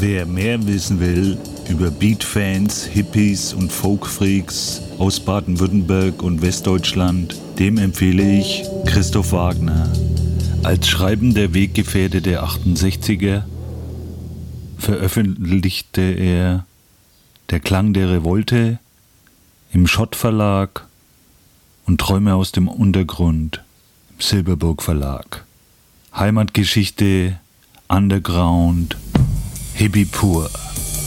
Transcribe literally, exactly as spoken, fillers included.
Wer mehr wissen will über Beat-Fans, Hippies und Folk-Freaks aus Baden-Württemberg und Westdeutschland, dem empfehle ich Christoph Wagner. Als schreibender Weggefährte der achtundsechziger veröffentlichte er Der Klang der Revolte im Schott Verlag und Träume aus dem Untergrund im Silberburg Verlag. Heimatgeschichte, Underground, Hippie pur.